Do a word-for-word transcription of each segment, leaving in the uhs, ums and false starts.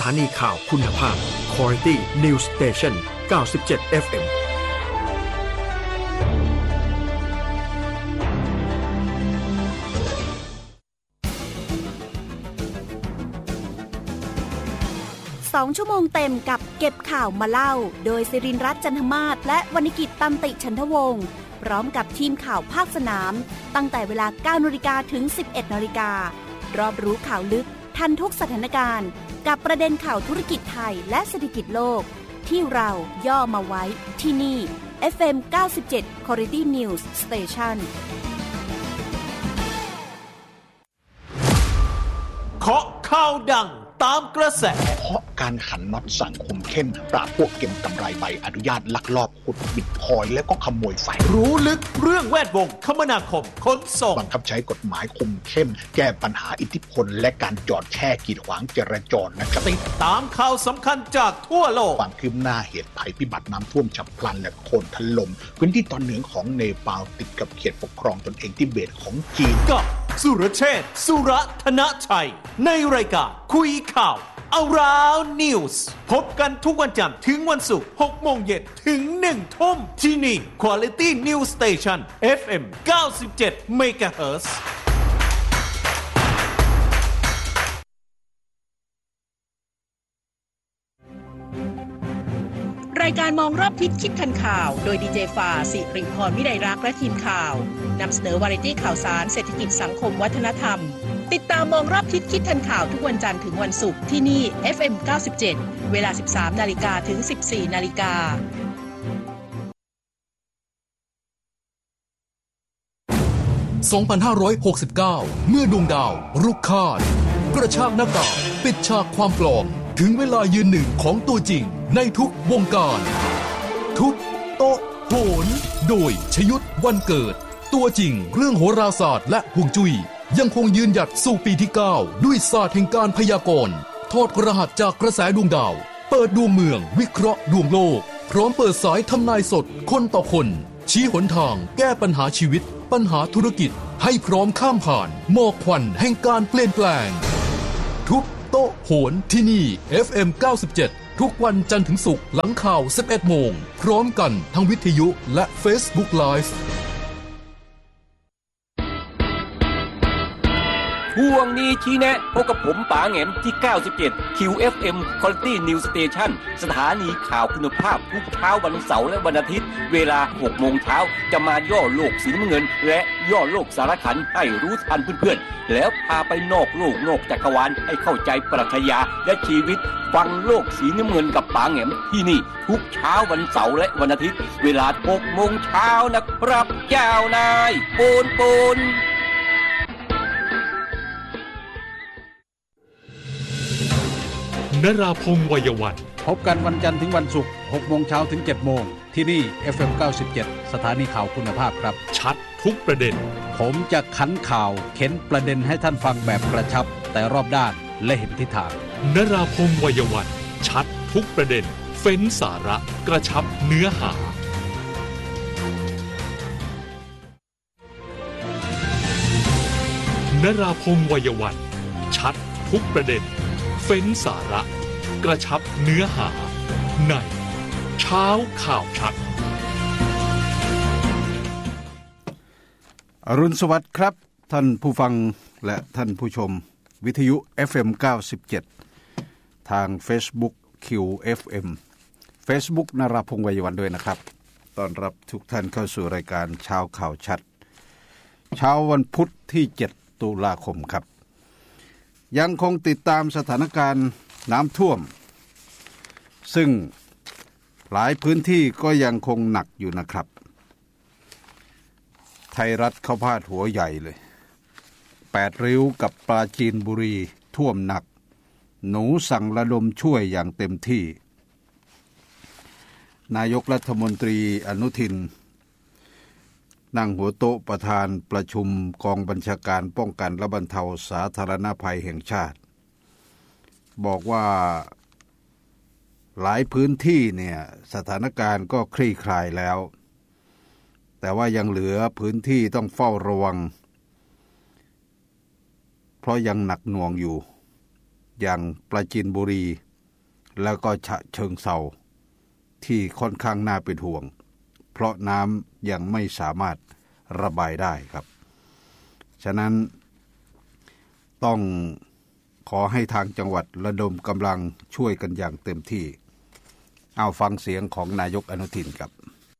านีข่าวคุณภาพ Quality News Station เก้าสิบเจ็ด เอฟ เอ็มสองชั่วโมงเต็มกับเก็บข่าวมาเล่าโดยศิรินทร์รัตน์จันทมาศและวรรณกิจตันติฉันทวงศ์พร้อมกับทีมข่าวภาคสนามตั้งแต่เวลา เก้านาฬิกา ถึง สิบเอ็ดนาฬิกา รอบรู้ข่าวลึกทันทุกสถานการณ์กับประเด็นข่าวธุรกิจไทยและเศรษฐกิจโลกที่เราย่อมาไว้ที่นี่ เอฟ เอ็ม เก้าสิบเจ็ด Quality News Station เคาะข่าวดังตามกระแสเพราะการขันน็อตสังคมเข้มปราบพวกเก็บกำไรใบอนุญาตลักลอบขุดบิตคอยน์และก็ขโมยไฟรู้ลึกเรื่องแวดวงคมนาคมขนส่งบังคับใช้กฎหมายคุมเข้มแก้ปัญหาอิทธิพลและการจอดแช่กีดขวางจราจรนะครับติดตามข่าวสำคัญจากทั่วโลกความคืบหน้าเหตุภัยพิบัติน้ำท่วมฉับพลันและโคลนถล่มพื้นที่ตอนเหนือของเนปาลติดกับเขตปกครองตนเองทิเบตของจีนกับสุรเชษฐ์สุรธนชัยในรายการคุยข่าว Around News พบกันทุกวันจันทร์ถึงวันศุกร์ หกโมงเย็นถึง หนึ่งทุ่มที่นี่ Quality News Station เอฟ เอ็ม เก้าสิบเจ็ด เมกะเฮิรตซ์รายการมองรอบทิศคิดทันข่าวโดยดีเจฝ่าสิริพรวิไลรักษ์และทีมข่าวนำเสนอวาไรตี้ข่าวสารเศรษฐกิจสังคมวัฒนธรรมติดตามมองรอบทิศคิดทันข่าวทุกวันจันทร์ถึงวันศุกร์ที่นี่ เอฟ เอ็ม เก้าสิบเจ็ด เวลา สิบสามนาฬิกา ถึง สิบสี่นาฬิกาสองพันห้าร้อยหกสิบเก้า เมื่อดวงดาวรุกคาดกระชากหน้ากากปิดฉากความปลอมถึงเวลายืนหนึ่งของตัวจริงในทุกวงการทุบโต๊ะโหนโดยชยุทธวันเกิดตัวจริงเรื่องโหราศาสตร์และฮวงจุ้ยยังคงยืนหยัดสู่ปีที่เก้าด้วยศาสตร์แห่งการพยากรณ์ทอดรหัสจากกระแสดวงดาวเปิดดวงเมืองวิเคราะห์ดวงโลกพร้อมเปิดสายทำนายสดคนต่อคนชี้หนทางแก้ปัญหาชีวิตปัญหาธุรกิจให้พร้อมข้ามผ่านหมอกควันแห่งการเปลี่ยนแปลงทุบโต๊ะโหนที่นี่ เอฟ เอ็ม เก้าสิบเจ็ด ทุกวันจันทร์ถึงศุกร์หลังข่าว สิบเอ็ดโมงพร้อมกันทั้งวิทยุและ Facebook Live ช่วงนี้ชี้แนะพบกับผมป๋าแหงมที่ เก้าสิบเจ็ด คิว เอฟ เอ็ม Quality News Station สถานีข่าวคุณภาพทุกเช้าวันเสาร์และวันอาทิตย์เวลา หกโมงเช้าจะมาย่อโลกสีน้ำเงินและย่อโลกสารขันให้รู้ทันเพื่อนๆแล้วพาไปนอกโลกนอกจักรวาลให้เข้าใจปรัชญาและชีวิตฟังโลกสีน้ำเงินกับป๋าแหงมที่นี่ทุกเช้าวันเสาร์และวันอาทิตย์เวลา หกโมงเช้านะครับเจ้านายโปนโปนนราพงษ์วัยวันพบกันวันจันทร์ถึงวันศุกร์ หกโมงเช้าถึง เจ็ดโมงที่นี่ เอฟ เอ็ม เก้าสิบเจ็ด สถานีข่าวคุณภาพครับชัดทุกประเด็นผมจะขันข่าวเข็นประเด็นให้ท่านฟังแบบกระชับแต่รอบด้านและเห็นทิศทางนราพงษ์วัยวันชัดทุกประเด็นเฟ้นสาระกระชับเนื้อหานราพงษ์วัยวันชัดทุกประเด็นเฟ้นสาระกระชับเนื้อหาในเช้าข่าวชัดอรุณสวัสดิ์ครับท่านผู้ฟังและท่านผู้ชมวิทยุ เอฟ เอ็ม เก้าสิบเจ็ด ทาง Facebook คิว เอฟ เอ็ม Facebook นราพงษ์วัยวันด้วยนะครับต้อนรับทุกท่านเข้าสู่รายการเช้าข่าวชัดเช้าวันพุธที่เจ็ดตุลาคมครับยังคงติดตามสถานการณ์น้ำท่วมซึ่งหลายพื้นที่ก็ยังคงหนักอยู่นะครับไทยรัฐเข้าพาดหัวใหญ่เลยแปดริ้วกับปราจีนบุรีท่วมหนักหนูสั่งระดมช่วยอย่างเต็มที่นายกรัฐมนตรีอนุทินนั่งหัวโต๊ะประธานประชุมกองบัญชาการป้องกันและบรรเทาสาธารณภัยแห่งชาติบอกว่าหลายพื้นที่เนี่ยสถานการณ์ก็คลี่คลายแล้วแต่ว่ายังเหลือพื้นที่ต้องเฝ้าระวังเพราะยังหนักหน่วงอยู่อย่างปราจีนบุรีแล้วก็ฉะเชิงเทราที่ค่อนข้างน่าเป็นห่วงเพราะน้ำยังไม่สามารถระบายได้ครับฉะนั้นต้องขอให้ทางจังหวัดระดมกำลังช่วยกันอย่างเต็มที่เอาฟังเสียงของนายกอนุทินครับ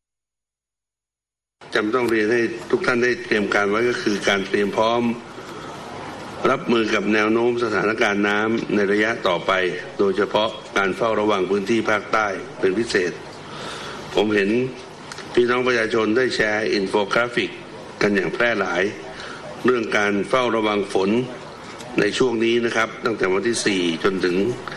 จำต้องเรียนให้ทุกท่านได้เตรียมการไว้ก็คือการเตรียมพร้อมรับมือกับแนวโน้มสถานการณ์น้ำในระยะต่อไปโดยเฉพาะการเฝ้าระวังพื้นที่ภาคใต้เป็นพิเศษผมเห็นพี่น้องประชาชนได้แชร์อินโฟกราฟิกกันอย่างแพร่หลายเรื่องการเฝ้าระวังฝนในช่วงนี้นะครับตั้งแต่วันที่สี่จนถึง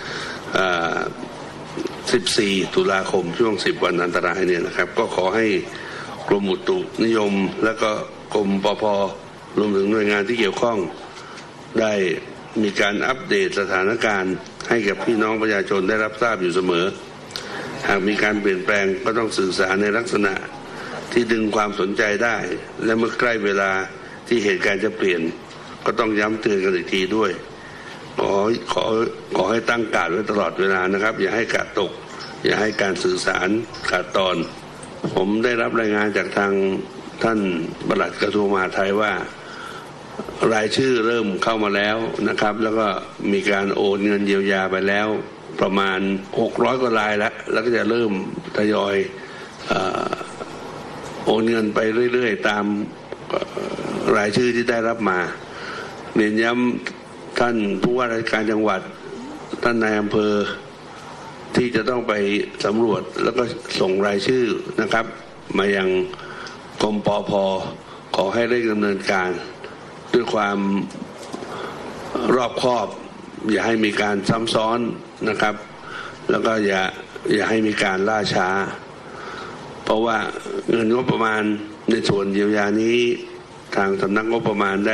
สิบสี่ตุลาคมช่วงสิบวันอันตรายเนี่ยนะครับก็ขอให้กรมอุตุนิยมและก็กรมปภ.รวมถึงหน่วยงานที่เกี่ยวข้องได้มีการอัปเดตสถานการณ์ให้กับพี่น้องประชาชนได้รับทราบอยู่เสมอหากมีการเปลี่ยนแปลงก็ต้องสื่อสารในลักษณะที่ดึงความสนใจได้และเมื่อใกล้เวลาที่เหตุการณ์จะเปลี่ยนก็ต้องย้ำเตือนกันอีกทีด้วยขอขอขอให้ตั้งการไว้ตลอดเวลานะครับอย่าให้กาดตกอย่าให้การสื่อสารขาดตอนผมได้รับรายงานจากทางท่านปลัดกระทรวงมหาดไทยว่ารายชื่อเริ่มเข้ามาแล้วนะครับแล้วก็มีการโอนเงินเยียวยาไปแล้วประมาณหกร้อยกว่ารายแล้วแล้วก็จะเริ่มทยอยเอ่อโอนเงินไปเรื่อยๆตามรายชื่อที่ได้รับมาเน้นย้ำท่านผู้ว่าราชการจังหวัดท่านนายอำเภอที่จะต้องไปสำรวจแล้วก็ส่งรายชื่อนะครับมายังกรมปภ.ขอให้เร่งดำเนินการด้วยความรอบคอบอย่าให้มีการซ้ำซ้อนนะครับแล้วก็อย่าอย่าให้มีการล่าช้าเพราะว่าเงินงบประมาณในส่วนเยียวยานี้ทางสำนักงบประมาณได้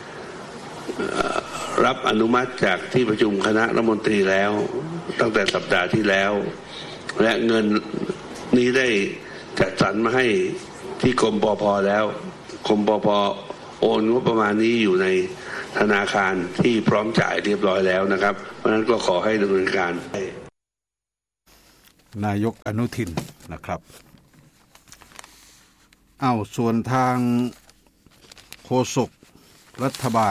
รับอนุมัติจากที่ประชุมคณะรัฐมนตรีแล้วตั้งแต่สัปดาห์ที่แล้วและเงินนี้ได้จัดสรรมาให้ที่กรมปภ.แล้วกรมปภ.โอนงบประมาณนี้อยู่ในธนาคารที่พร้อมจ่ายเรียบร้อยแล้วนะครับเพราะฉะนั้นก็ขอให้ดำเนินการนายกอนุทินนะครับเอาส่วนทางโฆษกรัฐบาล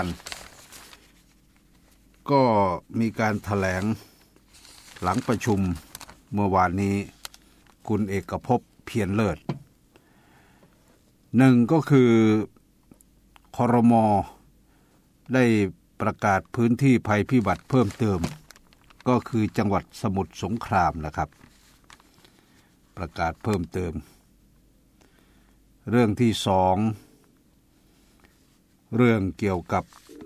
ก็มีการแถลงหลังประชุมเมื่อวานนี้คุณเอกภพเพียรเลิศหนึ่งก็คือครม.ได้ประกาศพื้นที่ภัยพิบัติเพิ่มเติมก็คือจังหวัดสมุทรสงครามนะครับประกาศเพิ่มเติมเรื่องที่สองเรื่องเกี่ยวกับ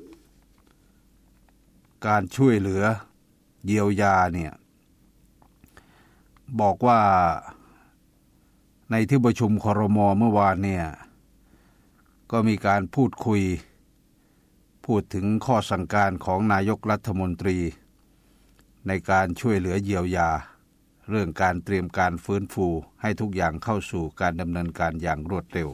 การช่วยเหลือเยียวยาเนี่ยบอกว่าในที่ประชุมครม.เมื่อวานเนี่ยก็มีการพูดคุยพูดถึงข้อสั่งการของนายกรัฐมนตรีในการช่วยเหลือเยียวยาเรื่องการเตรียมการฟื้นฟูให้ทุกอย่างเข้าสู่การดำเนินการอย่างรวดเร็ว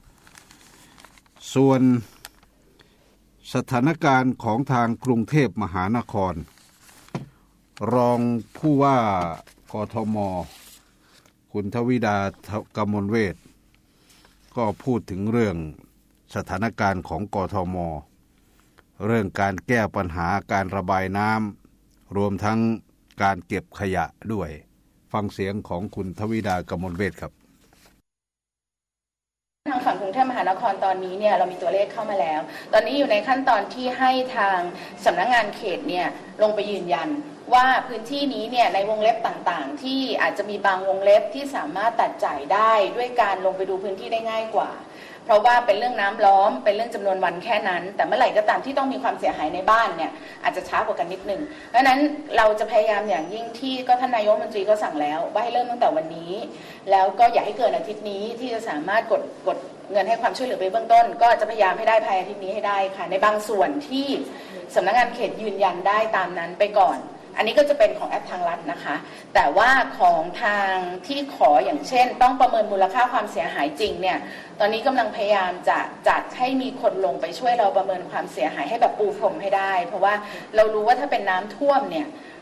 ส่วนสถานการณ์ของทางกรุงเทพมหานครรองผู้ว่ากทม.คุณทวิดากมลเวชก็พูดถึงเรื่องสถานการณ์ของกทม.เรื่องการแก้ปัญหาการระบายน้ำรวมทั้งการเก็บขยะด้วยฟังเสียงของคุณทวิดากมลเวชครับทางฝั่งกรุงเทพมหานครตอนนี้เนี่ยเรามีตัวเลขเข้ามาแล้วตอนนี้อยู่ในขั้นตอนที่ให้ทางสำนักงานเขตเนี่ยลงไปยืนยันว่าพื้นที่นี้เนี่ยในวงเล็บต่างๆที่อาจจะมีบางวงเล็บที่สามารถตัดจ่ายได้ด้วยการลงไปดูพื้นที่ได้ง่ายกว่าเพราะว่าเป็นเรื่องน้ำล้อมเป็นเรื่องจำนวนวันแค่นั้นแต่เมื่อไหร่ก็ตามที่ต้องมีความเสียหายในบ้านเนี่ยอาจจะช้ากว่ากันนิดนึงเพราะฉะนั้นเราจะพยายามอย่างยิ่งที่ก็ท่านนายกรัฐมนตรีก็สั่งแล้วว่าให้เริ่มตั้งแต่วันนี้แล้วก็อย่าให้เกินอาทิตย์นี้ที่จะสามารถกดกดเงินให้ความช่วยเหลือไปเบื้องต้นก็จะพยายามให้ได้ภายในอาทิตย์นี้ให้ได้ค่ะในบางส่วนที่สำนักงานเขตยืนยันได้ตามนั้นไปก่อนอันนี้ก็จะเป็นของแอปทางรัฐนะคะแต่ว่าของทางที่ขออย่างเช่นต้องประเมินมูลค่าความเสียหายจริงเนี่ยตอนนี้กำลังพยายามจะจัดให้มีคนลงไปช่วยเราประเมินความเสียหายให้แบบปูพรมให้ได้เพราะว่าเรารู้ว่าถ้าเป็นน้ำท่วมเนี่ย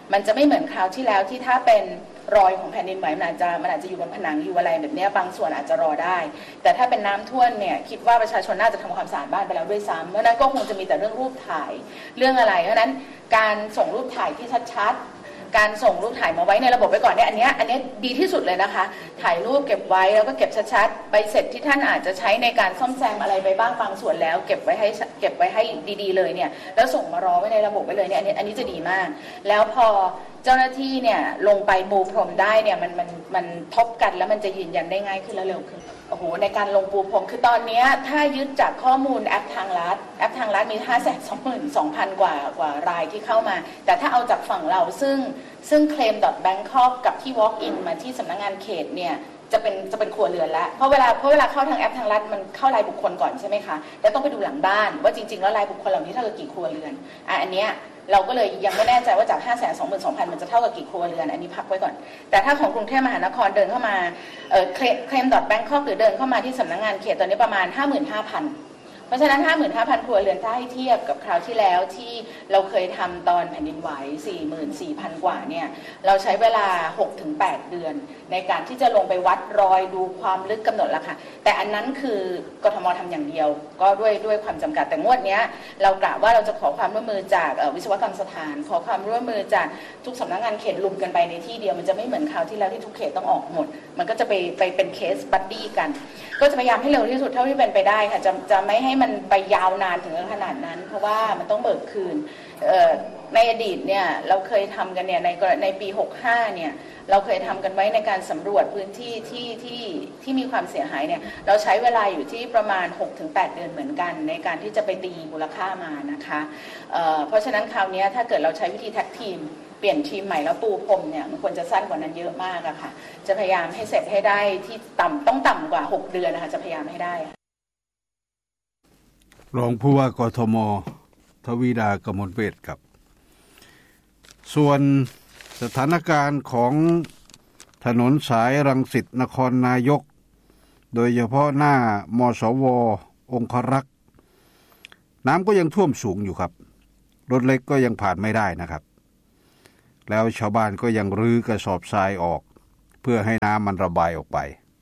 มันจะไม่เหมือนคราวที่แล้วที่ถ้าเป็นรอยของแผ่นดินไหวมันอาจจะมันอาจจะอยู่บนผนังอยู่อะไรแบบนี้บางส่วนอาจจะรอได้แต่ถ้าเป็นน้ำท่วมเนี่ยคิดว่าประชาชนน่าจะทำความสะอาดบ้านไปแล้วด้วยซ้ำเพราะนั้นก็คงจะมีแต่เรื่องรูปถ่ายเรื่องอะไรเพราะนั้นการส่งรูปถ่ายที่ชัดๆการส่งรูปถ่ายมาไว้ในระบบไว้ก่อนเนี่ยอันนี้อันนี้ดีที่สุดเลยนะคะถ่ายรูปเก็บไว้แล้วก็เก็บชัดๆใบเสร็จที่ท่านอาจจะใช้ในการซ่อมแซมอะไรไปบ้างบางส่วนแล้วเก็บไว้ให้เก็บไว้ให้ดีๆเลยเนี่ยแล้วส่งมารอไว้ในระบบไว้เลยเนี่ยอันนี้อันนี้จะดีมากแล้วพอเจ้าหน้าที่เนี่ยลงไปปูพรมได้เนี่ยมันมันมันทบกันแล้วมันจะยืนยันได้ง่ายขึ้นและเร็วขึ้นโอ้โหในการลงปูพรมคือตอนนี้ถ้ายึดจากข้อมูลแอปทางรัฐแอปทางรัฐมี ห้าแสนสองหมื่นสองพัน กว่ากว่ารายที่เข้ามาแต่ถ้าเอาจากฝั่งเราซึ่งซึ่ง เคลม ดอท แบงคอก กับที่ walk in มาที่สำนักงานเขตเนี่ยจะเป็นจะเป็นครัวเรือนแล้วเพราะเวลาเพราะเวลาเข้าทางแอปทางรัฐมันเข้ารายบุคคลก่อนใช่ไหมคะแล้วต้องไปดูหลังบ้านว่าจริงๆแล้วรายบุคคลเหล่านี้เท่ากับกี่ครัวเรือนอ่ะอันเนี้ยเราก็เลยยังไม่แน่ใจว่าจาก ห้าแสนสองหมื่นสองพัน มันจะเท่ากับกี่ครัวเรือนอันนี้พักไว้ก่อนแต่ถ้าของกรุงเทพมหานครเดินเข้ามาเอ่อ เคลม ดอท แบงคอก หรือเดินเข้ามาที่สำนักงานเขตตอนนี้ประมาณ ห้าหมื่นห้าพันเพราะฉะนั้น ห้าหมื่นห้าพัน ครัวเรือนถ้าให้เทียบกับคราวที่แล้วที่เราเคยทำตอนแผ่นดินไหว สี่หมื่นสี่พัน กว่าเนี่ยเราใช้เวลา หกถึงแปด เดือนในการที่จะลงไปวัดรอยดูความลึกกำหนดราคาแต่อันนั้นคือกทมทำอย่างเดียวก็ด้วยด้วยความจำกัดแต่งวดนี้เรากะว่าเราจะขอความร่วมมือจากวิศวกรรมสถานขอความร่วมมือจากทุกสำนักงานเขตรวมกันไปในที่เดียวมันจะไม่เหมือนคราวที่แล้วที่ทุกเขตต้องออกหมดมันก็จะไปไปเป็นเคสบัดดี้กันก็จะพยายามให้เร็วที่สุดเท่าที่เป็นไปได้ค่ะจะจะไม่ให้มันไปยาวนานถึงขนาดนั้นเพราะว่ามันต้องเบิกคืนในอดีตเนี่ยเราเคยทำกันเนี่ยในในปีหกสิบห้าเนี่ยเราเคยทำกันไว้ในการสำรวจพื้นที่ที่ที่ที่มีความเสียหายเนี่ยเราใช้เวลาอยู่ที่ประมาณ หกถึงแปด เดือนเหมือนกันในการที่จะไปตีมูลค่ามานะคะเอ่อเพราะฉะนั้นคราวนี้ถ้าเกิดเราใช้วิธีแท็กทีมเปลี่ยนทีมใหม่แล้วปูพรมเนี่ยมันควรจะสั้นกว่านั้นเยอะมากอะค่ะจะพยายามให้เสร็จให้ได้ที่ต่ำต้องต่ำกว่าหกเดือนนะคะจะพยายามให้ได้รองผู้ว่ากทม.ทวีดากมลเวชครับส่วนสถานการณ์ของถนนสายรังสิตนครนายกโดยเฉพาะหน้ามสว.องครักษ์น้ำก็ยังท่วมสูงอยู่ครับรถเล็กก็ยังผ่านไม่ได้นะครับแล้วชาวบ้านก็ยังรื้อกระสอบทรายออกเพื่อให้น้ำมันระบายออกไป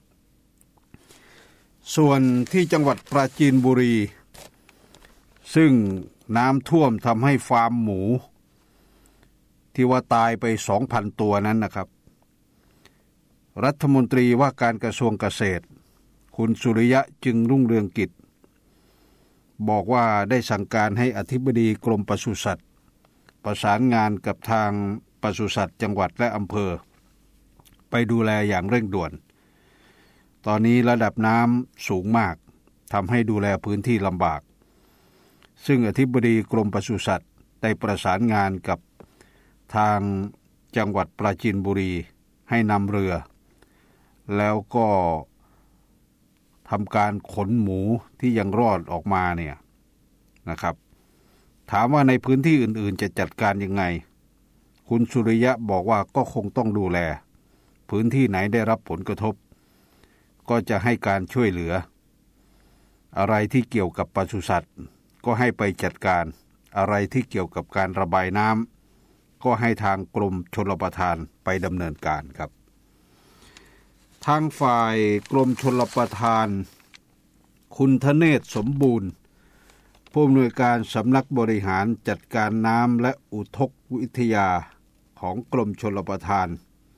ส่วนที่จังหวัดปราจีนบุรีซึ่งน้ำท่วมทำให้ฟาร์มหมูที่ว่าตายไป สองพัน ตัวนั้นนะครับรัฐมนตรีว่าการกระทรวงเกษตรคุณสุริยะจึงรุ่งเรืองกิจบอกว่าได้สั่งการให้อธิบดีกรมปศุสัตว์ประสานงานกับทางปศุสัตว์จังหวัดและอำเภอไปดูแลอย่างเร่งด่วนตอนนี้ระดับน้ำสูงมากทำให้ดูแลพื้นที่ลำบากซึ่งอธิบดีกรมปศุสัตว์ได้ประสานงานกับทางจังหวัดปราจีนบุรีให้นำเรือแล้วก็ทำการขนหมูที่ยังรอดออกมาเนี่ยนะครับถามว่าในพื้นที่อื่นๆจะจัดการยังไงคุณสุริยะบอกว่าก็คงต้องดูแลพื้นที่ไหนได้รับผลกระทบก็จะให้การช่วยเหลืออะไรที่เกี่ยวกับปศุสัตว์ก็ให้ไปจัดการอะไรที่เกี่ยวกับการระบายน้ำก็ให้ทางกรมชลประทานไปดำเนินการครับทางฝ่ายกรมชลประทานคุณธเนศสมบูรณ์ผู้อำนวยการสำนักบริหารจัดการน้ำและอุทกวิทยาของกรมชลประทาน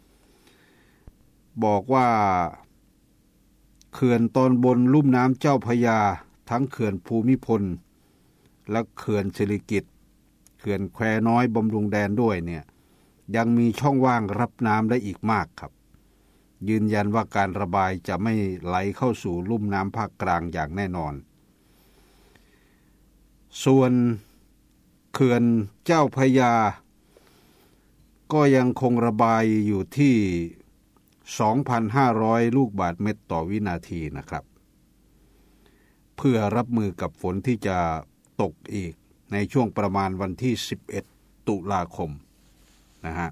บอกว่าเขื่อนตอนบนลุ่มน้ำเจ้าพระยาทั้งเขื่อนภูมิพลและเขื่อนสิริกิติ์เขื่อนแควน้อยบำรุงแดนด้วยเนี่ยยังมีช่องว่างรับน้ำได้อีกมากครับยืนยันว่าการระบายจะไม่ไหลเข้าสู่ลุ่มน้ำภาคกลางอย่างแน่นอนส่วนเขื่อนเจ้าพระยาก็ยังคงระบายอยู่ที่ สองพันห้าร้อย ลูกบาศก์เมตรต่อวินาทีนะครับเพื่อรับมือกับฝนที่จะตกอีกในช่วงประมาณวันที่สิบเอ็ดตุลาคมนะฮะ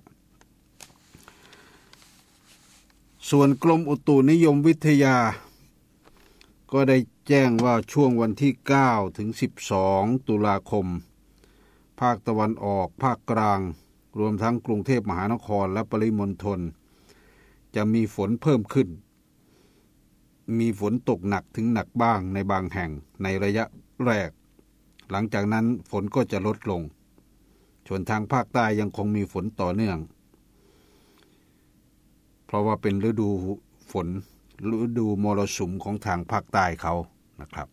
ส่วนกรมอุตุนิยมวิทยาก็ได้แจ้งว่าช่วงวันที่เก้าถึงสิบสองตุลาคมภาคตะวันออกภาคกลางรวมทั้งกรุงเทพมหานครและปริมณฑลจะมีฝนเพิ่มขึ้นมีฝนตกหนักถึงหนักบ้างในบางแห่งในระยะแรกหลังจากนั้นฝนก็จะลดลงส่วนทางภาคใต้ยังคงมีฝนต่อเนื่องเพราะว่าเป็นฤดูฝนฤดูมรสุมของทางภาคใต้เขานะครับ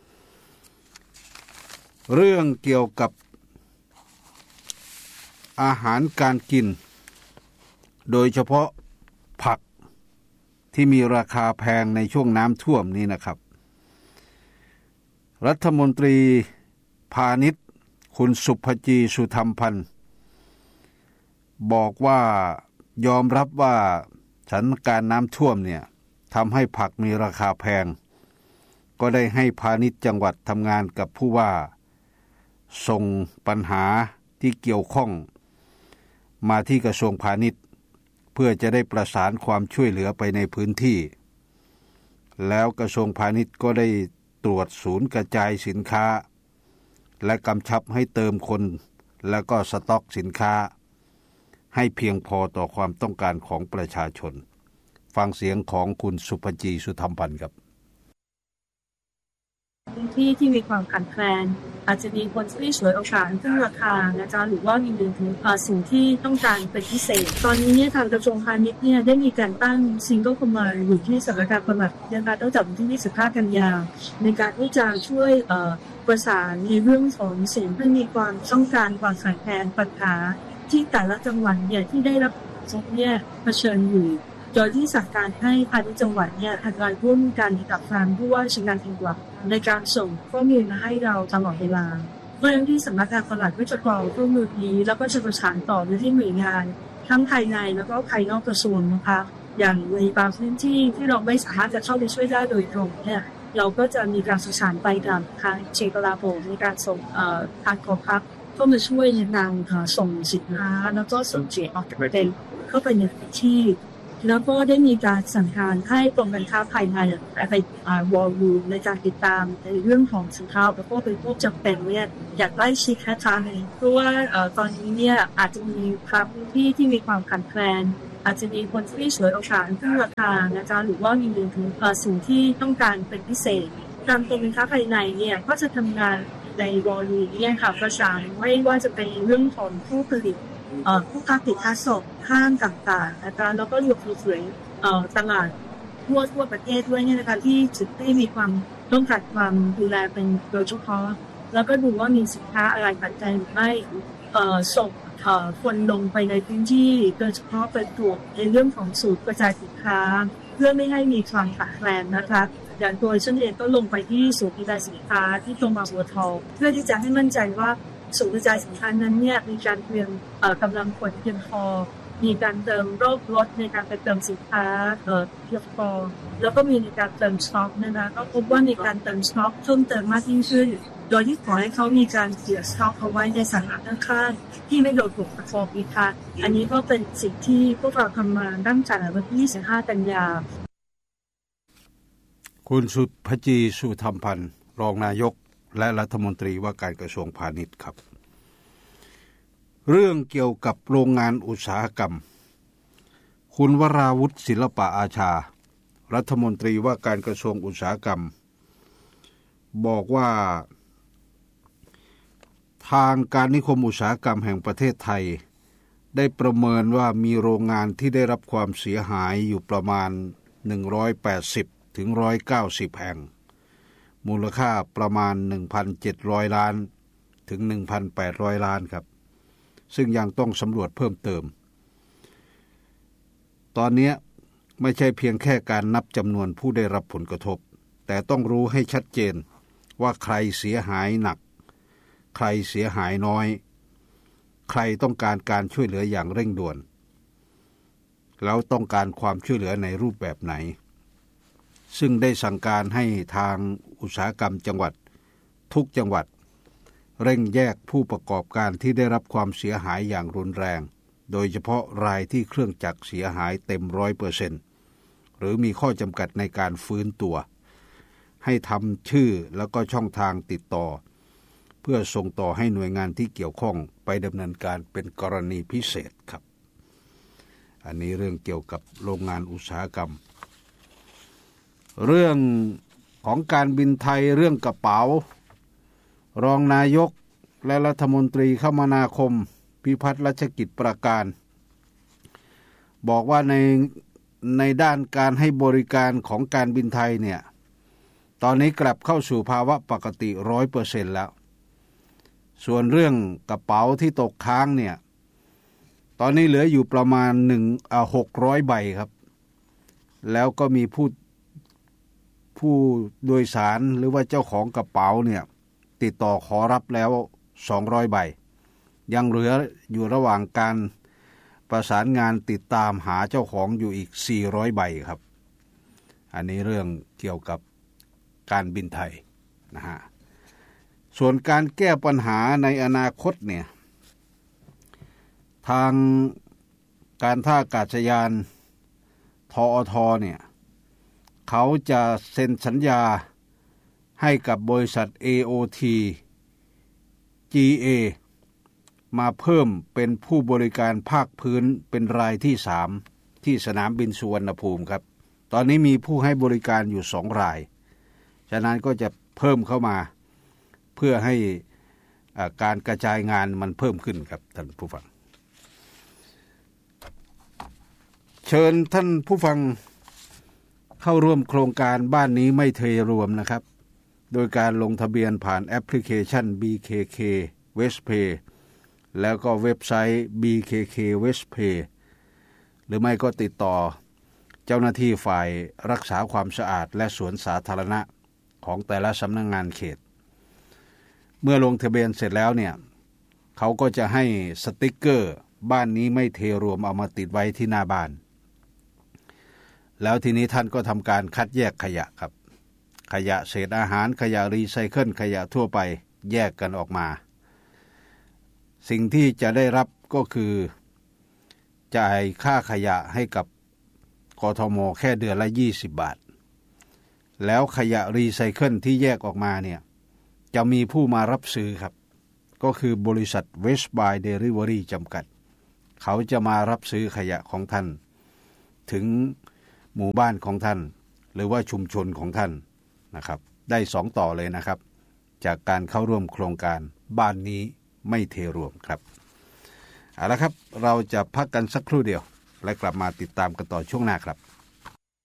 เรื่องเกี่ยวกับอาหารการกินโดยเฉพาะผักที่มีราคาแพงในช่วงน้ำท่วมนี้นะครับรัฐมนตรีพาณิชย์คุณสุภจีสุธรรมพันธ์บอกว่ายอมรับว่าสถานการณ์น้ำท่วมเนี่ยทำให้ผักมีราคาแพงก็ได้ให้พาณิชย์จังหวัดทำงานกับผู้ว่าส่งปัญหาที่เกี่ยวข้องมาที่กระทรวงพาณิชย์เพื่อจะได้ประสานความช่วยเหลือไปในพื้นที่แล้วกระทรวงพาณิชย์ก็ได้ตรวจศูนย์กระจายสินค้าและกำชับให้เติมคนและก็สต็อกสินค้าให้เพียงพอต่อความต้องการของประชาชนฟังเสียงของคุณสุภจีสุธรรมพันธ์ครับพื้นที่ที่มีความขัดแคลนอาจจะมีคนที่ฉวยโอกาสขึ้นราคานะคะหรือว่ามีเรื่องของสิ่งที่ต้องการเป็นพิเศษตอนนี้เนี่ยทางกระทรวงพาณิชย์เนี่ยได้มีการตั้งซิงเกิลคอมมานด์อยู่ที่สำนักงานปลัดนะคะตั้งแต่วันที่ยี่สิบห้ากันยายนในการที่จะช่วยเอ่อประสานในเรื่องของสิ่งที่มีความต้องการความขัดแคลนปัญหาที่แต่ละจังหวัดเนี่ยที่ได้รับผลเนี่ยเผชิญอยู่โดยที่สั่งการให้พาณิชย์จังหวัดเนี่ยทำงานร่วมกันกับทางผู้ว่าราชการจังหวัดในการส่งข้อมูลมาให้เราตลอดเวลาเรื่องที่สำนักงานปลัดก็จะกรองข้อมูลนี้แล้วก็จะประสานต่อไปที่หน่วยงานทั้งภายในแล้วก็ภายนอกกระทรวงนะคะอย่างในบางพื้นที่ที่เราไม่สามารถจะเข้าไปช่วยได้โดยตรงเนี่ยเราก็จะมีการสื่อสารไปกับทางเชกลาโบในการส่งทางกองทัพเข้ามาช่วยในการส่งสินค้าแล้วก็ส่งเจออกเป็นเข้าไปในพื้นที่แล้วก็ได้มีการสั่งการให้กรมการค้าภายในไปวอลลุ่มในการติดตามในเรื่องของสินค้าแล้วก็เป็นพวกจำเป็นเนี่ยอยากได้ชิคแค่ทางนี้เพราะว่าตอนนี้เนี่ยอาจจะมีครับที่ที่มีความขัดแคลนอาจจะมีคนที่ฉวยโอกาสขึ้นราคานะคะหรือว่ามีเรื่องของสิ่งที่ต้องการเป็นพิเศษการกรมการค้าภายในเนี่ยก็จะทำงานในวอลลุ่มเนี่ยค่ะประสานไม่ว่าจะเป็นเรื่องของผู้ผลิตผู้ค้าปลีกค้าส่งห้างต่างๆนะคะแล้วก็รวมถึงตลาดทั่วทั่วประเทศด้วยเนี่ยนะคะที่จุดที่มีความต้องการความดูแลเป็นโดยเฉพาะแล้วก็ดูว่ามีสินค้าอะไรปัจจัยหรือไม่ส่งคนลงไปในพื้นที่โดยเฉพาะเป็นตัวในเรื่องของสูตรกระจายสินค้าเพื่อไม่ให้มีความขาดแคลนนะคะอย่างตัวฉันเองก็ลงไปที่สูตรกระจายสินค้าที่ตรงบางบัวทองเพื่อที่จะให้มั่นใจว่าศูนย์กระจายสินค้านั้นเนี่ยมีการเตรียมกำลังคนเพียงพอมีการเติมรอบรถในการไปเติมสินค้าเพียงพอแล้วก็มีในการเติมสต็อกนะคะก็พบว่าในการเติมสต็อกเพิ่มเติมมากยิ่งขึ้นโดยที่ขอให้เขามีการเสียสต็อกเอาไว้ในสถานข้างที่ไม่โดนถูกประกอบอีกค่ะอันนี้ก็เป็นสิ่งที่พวกเราทำมาตั้งแต่วันที่ยี่สิบห้ากันยายนคุณสุภจีสุธรรมพันธ์รองนายกและรัฐมนตรีว่าการกระทรวงพาณิชย์ครับเรื่องเกี่ยวกับโรงงานอุตสาหกรรมคุณวราวุฒิศิลปะอาชารัฐมนตรีว่าการกระทรวงอุตสาหกรรมบอกว่าทางการนิคมอุตสาหกรรมแห่งประเทศไทยได้ประเมินว่ามีโรงงานที่ได้รับความเสียหายอยู่ประมาณหนึ่งร้อยแปดสิบถึงหนึ่งร้อยเก้าสิบแห่งมูลค่าประมาณ หนึ่งพันเจ็ดร้อย ล้านถึง หนึ่งพันแปดร้อย ล้านครับซึ่งยังต้องสำรวจเพิ่มเติมตอนนี้ไม่ใช่เพียงแค่การนับจำนวนผู้ได้รับผลกระทบแต่ต้องรู้ให้ชัดเจนว่าใครเสียหายหนักใครเสียหายน้อยใครต้องการการช่วยเหลืออย่างเร่งด่วนแล้วต้องการความช่วยเหลือในรูปแบบไหนซึ่งได้สั่งการให้ทางอุตสาหกรรมจังหวัดทุกจังหวัดเร่งแยกผู้ประกอบการที่ได้รับความเสียหายอย่างรุนแรงโดยเฉพาะรายที่เครื่องจักรเสียหายเต็ม ร้อยเปอร์เซ็นต์ หรือมีข้อจำกัดในการฟื้นตัวให้ทำชื่อแล้วก็ช่องทางติดต่อเพื่อส่งต่อให้หน่วยงานที่เกี่ยวข้องไปดำเนินการเป็นกรณีพิเศษครับอันนี้เรื่องเกี่ยวกับโรงงานอุตสาหกรรมเรื่องของการบินไทยเรื่องกระเป๋ารองนายกและรัฐมนตรีคมนาคมพิพัฒน์รัชกิจประการบอกว่าในในด้านการให้บริการของการบินไทยเนี่ยตอนนี้กลับเข้าสู่ภาวะปกติ ร้อยเปอร์เซ็นต์ แล้วส่วนเรื่องกระเป๋าที่ตกค้างเนี่ยตอนนี้เหลืออยู่ประมาณหนึ่งอ่าหกร้อยใบครับแล้วก็มีผู้ผู้โดยสารหรือว่าเจ้าของกระเป๋าเนี่ยติดต่อขอรับแล้วสองร้อยใบยังเหลืออยู่ระหว่างการประสานงานติดตามหาเจ้าของอยู่อีกสี่ร้อยใบครับอันนี้เรื่องเกี่ยวกับการบินไทยนะฮะส่วนการแก้ปัญหาในอนาคตเนี่ยทางการท่าอากาศยานทอทเนี่ยเขาจะเซ็นสัญญาให้กับบริษัท เอ โอ ที จี เอ มาเพิ่มเป็นผู้บริการภาคพื้นเป็นรายที่สามที่สนามบินสุวรรณภูมิครับตอนนี้มีผู้ให้บริการอยู่สองรายฉะนั้นก็จะเพิ่มเข้ามาเพื่อให้การกระจายงานมันเพิ่มขึ้นครับท่านผู้ฟังเชิญท่านผู้ฟังเข้าร่วมโครงการบ้านนี้ไม่เทรวมนะครับโดยการลงทะเบียนผ่านแอปพลิเคชัน บี เค เค Westpay แล้วก็เว็บไซต์ บี เค เค Westpay หรือไม่ก็ติดต่อเจ้าหน้าที่ฝ่ายรักษาความสะอาดและสวนสาธารณะของแต่ละสำนักงานเขตเมื่อลงทะเบียนเสร็จแล้วเนี่ยเขาก็จะให้สติ๊กเกอร์บ้านนี้ไม่เทรวมเอามาติดไว้ที่หน้าบ้านแล้วทีนี้ท่านก็ทำการคัดแยกขยะครับขยะเศษอาหารขยะรีไซเคิลขยะทั่วไปแยกกันออกมาสิ่งที่จะได้รับก็คือจ่ายค่าขยะให้กับกทม.แค่เดือนละยี่สิบบาทแล้วขยะรีไซเคิลที่แยกออกมาเนี่ยจะมีผู้มารับซื้อครับก็คือบริษัท West by Delivery จำกัดเขาจะมารับซื้อขยะของท่านถึงหมู่บ้านของท่านหรือว่าชุมชนของท่านนะครับได้สองต่อเลยนะครับจากการเข้าร่วมโครงการบ้านนี้ไม่เทรวมครับเอาละครับเราจะพักกันสักครู่เดียวและกลับมาติดตามกันต่อช่วงหน้าครับ